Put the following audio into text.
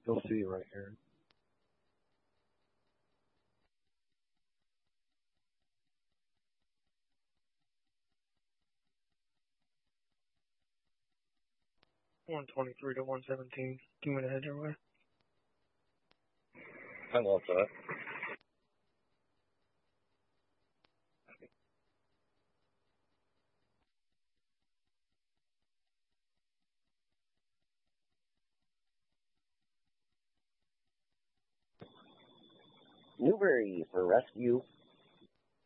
You'll see right here. $123 to $117. Give me the head your way. I love that. Newbury for rescue.